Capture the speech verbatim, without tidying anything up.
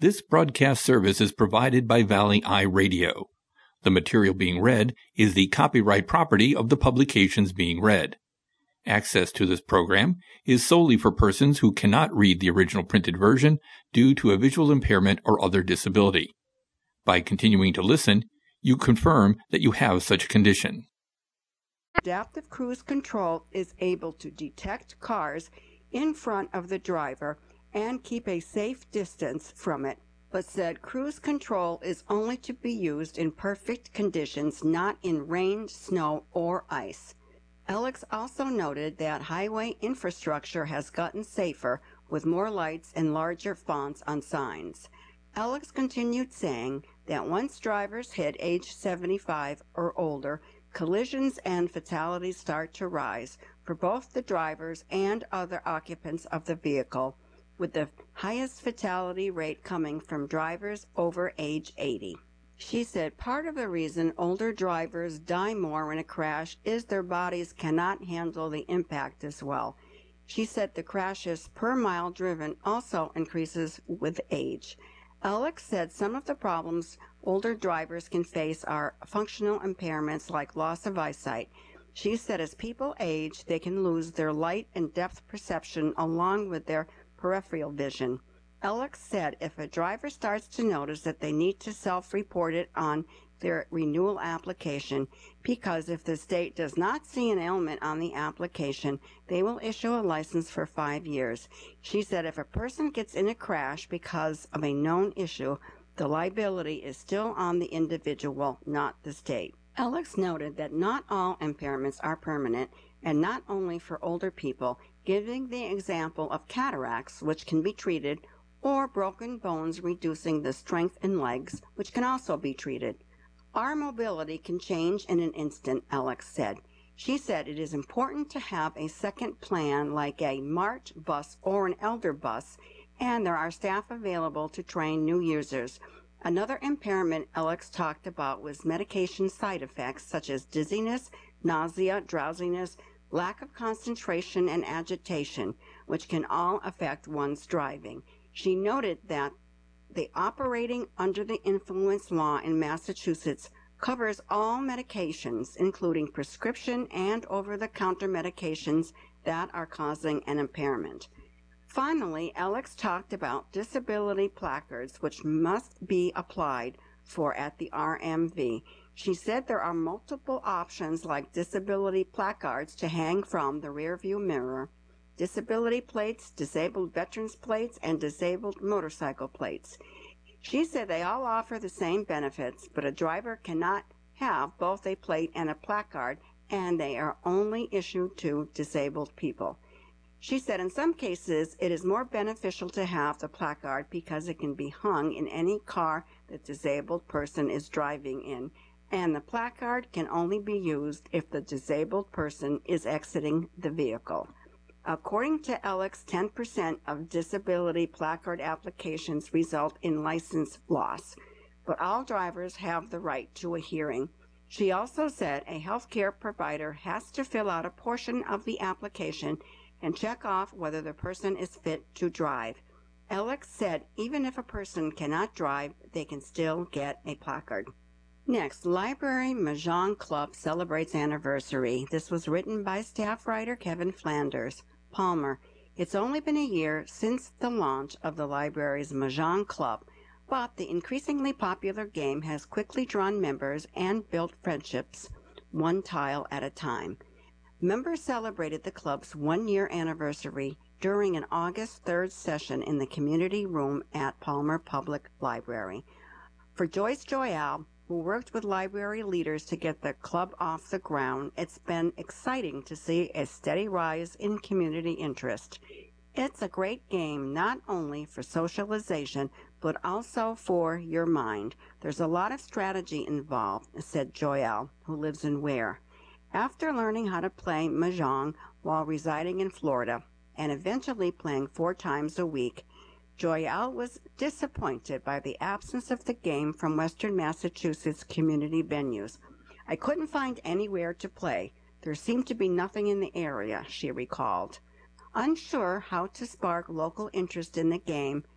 This broadcast service is provided by Valley Eye Radio. The material being read is the copyright property of the publications being read. Access to this program is solely for persons who cannot read the original printed version due to a visual impairment or other disability. By continuing to listen, you confirm that you have such a condition. Adaptive Cruise Control is able to detect cars in front of the driver and keep a safe distance from it, but said cruise control is only to be used in perfect conditions, not in rain, snow, or ice. Alex also noted that highway infrastructure has gotten safer with more lights and larger fonts on signs. Alex continued saying that once drivers hit age seventy-five or older, collisions and fatalities start to rise for both the drivers and other occupants of the vehicle, with the highest fatality rate coming from drivers over age eighty. She said part of the reason older drivers die more in a crash is their bodies cannot handle the impact as well. She said the crashes per mile driven also increases with age. Alex said some of the problems older drivers can face are functional impairments like loss of eyesight. She said as people age, they can lose their light and depth perception along with their peripheral vision. Alex said if a driver starts to notice that they need to self-report it on their renewal application, because if the state does not see an ailment on the application, they will issue a license for five years. She said if a person gets in a crash because of a known issue, the liability is still on the individual, not the state. Alex noted that not all impairments are permanent, and not only for older people, giving the example of cataracts, which can be treated, or broken bones reducing the strength in legs, which can also be treated. Our mobility can change in an instant, Alex said. She said it is important to have a second plan like a MART bus or an elder bus, and there are staff available to train new users. Another impairment Alex talked about was medication side effects such as dizziness, nausea, drowsiness, lack of concentration, and agitation, which can all affect one's driving. She noted that the operating under the influence law in Massachusetts covers all medications, including prescription and over-the-counter medications that are causing an impairment. Finally, Alex talked about disability placards, which must be applied for at the R M V. She said there are multiple options like disability placards to hang from the rearview mirror, disability plates, disabled veterans plates, and disabled motorcycle plates. She said they all offer the same benefits, but a driver cannot have both a plate and a placard, and they are only issued to disabled people. She said in some cases it is more beneficial to have the placard because it can be hung in any car the disabled person is driving in, and the placard can only be used if the disabled person is exiting the vehicle. According to Alex, ten percent of disability placard applications result in license loss, but all drivers have the right to a hearing. She also said a healthcare provider has to fill out a portion of the application and check off whether the person is fit to drive. Alex said even if a person cannot drive, they can still get a placard. Next, Library Mahjong Club celebrates anniversary. This was written by staff writer Kevin Flanders. Palmer. It's only been a year since the launch of the library's Mahjong Club, but the increasingly popular game has quickly drawn members and built friendships, one tile at a time. Members celebrated the club's one-year anniversary during an August third session in the community room at Palmer Public Library. For Joyce Joyal, who worked with library leaders to get the club off the ground, it's been exciting to see a steady rise in community interest. It's a great game not only for socialization, but also for your mind. There's a lot of strategy involved, said Joyal, who lives in Ware. After learning how to play Mahjong while residing in Florida, and eventually playing four times a week, Joyal was disappointed by the absence of the game from Western Massachusetts community venues. I couldn't find anywhere to play. There seemed to be nothing in the area, she recalled. Unsure how to spark local interest in the game,